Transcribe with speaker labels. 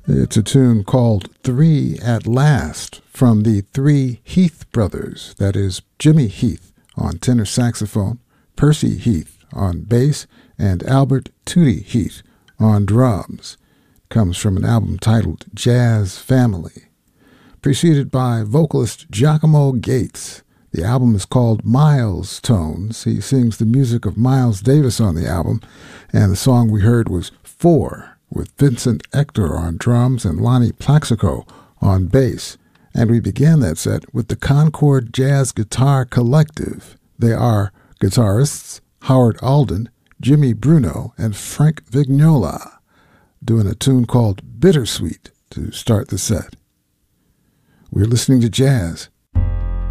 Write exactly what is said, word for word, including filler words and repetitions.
Speaker 1: It's a tune called Three at Last from the Three Heath Brothers. That is Jimmy Heath on tenor saxophone, Percy Heath on bass, and Albert Tootie Heath on drums. Comes from an album titled Jazz Family. Preceded by vocalist Giacomo Gates. The album is called Miles Tones. He sings the music of Miles Davis on the album, and the song we heard was Four, with Vincent Ector on drums and Lonnie Plaxico on bass. And we began that set with the Concord Jazz Guitar Collective. They are guitarists Howard Alden, Jimmy Bruno, and Frank Vignola, doing a tune called Bittersweet to start the set. We're listening to jazz